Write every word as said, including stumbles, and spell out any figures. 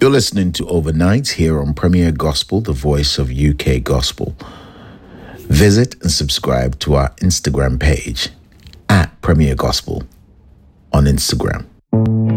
You're listening to Overnight here on Premier Gospel, the voice of U K Gospel. Visit and subscribe to our Instagram page at Premier Gospel on Instagram.